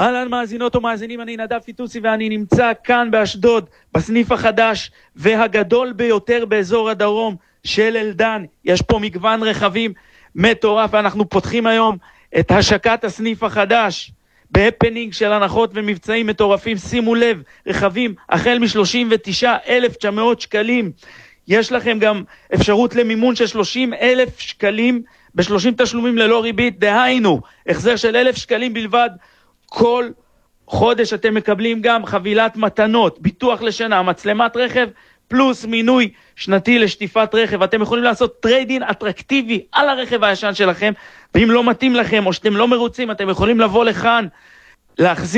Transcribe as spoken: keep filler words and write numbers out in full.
אהלן מאזינות ומאזינים, אני נדב פיטוסי ואני נמצא כאן באשדוד בסניף החדש והגדול ביותר באזור הדרום של אלדן. יש פה מגוון רכבים מטורף ואנחנו פותחים היום את השקת הסניף החדש בהפנינג של הנחות ומבצעים מטורפים. שימו לב, רכבים החל מ-שלושים ותשעה אלף תשע מאות שקלים. יש לכם גם אפשרות למימון של שלושים אלף שקלים ב-שלושים תשלומים ללא ריבית, דהיינו החזר של אלף שקלים בלבד. כל חודש אתם מקבלים גם חבילת מתנות, ביטוח לשנה, מצלמת רכב, פלוס מינוי שנתי לשטיפת רכב. אתם יכולים לעשות טריידין אטרקטיבי על הרכב הישן שלכם, ואם לא מתאים לכם או שאתם לא מרוצים, אתם יכולים לבוא לכאן, להחזיר